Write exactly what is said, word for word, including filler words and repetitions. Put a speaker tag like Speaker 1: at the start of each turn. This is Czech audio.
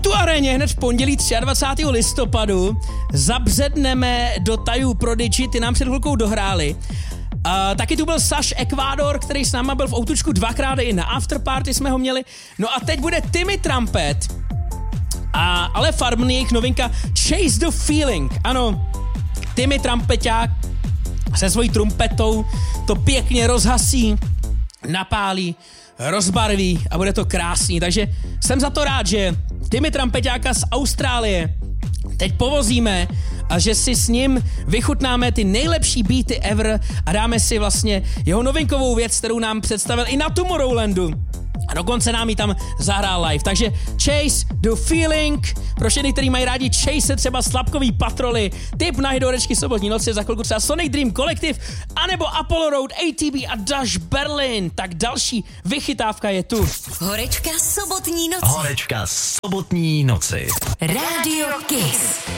Speaker 1: Tu aréně hned v pondělí dvacátého třetího listopadu zabředneme do tajů Prodigy, ty nám před chvilkou dohráli. Uh, taky tu byl Saš Ecuador, který s náma byl v outučku dvakrát, i na afterparty jsme ho měli. No a teď bude Timmy Trumpet, a, ale Farben, jejich novinka Chase the Feeling. Ano, Timmy Trumpeťák se svojí trumpetou to pěkně rozhasí, napálí, rozbarví a bude to krásný. Takže jsem za to rád, že Timmy Trumpeťáka z Austrálie teď povozíme a že si s ním vychutnáme ty nejlepší beaty ever a dáme si vlastně jeho novinkovou věc, kterou nám představil i na Tomorrowlandu. A dokonce nám ji tam zahrál live. Takže Chase the Feeling, pro všechny, kteří mají rádi Chase, třeba Slapkový patroly, tip na hydorečky sobotní noci, za chvilku třeba Sonic Dream Collective, anebo Apollo Road, A T B a Dash Berlin. Tak další vychytávka je tu.
Speaker 2: Horečka sobotní noci.
Speaker 3: Horečka sobotní noci.
Speaker 2: Radio Kiss.